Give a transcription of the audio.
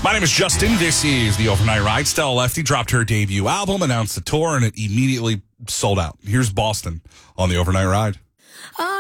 My name is Justin. This is the Overnight Ride. Stella Lefty dropped her debut album, announced the tour, and it immediately sold out. Here's Boston on the Overnight Ride.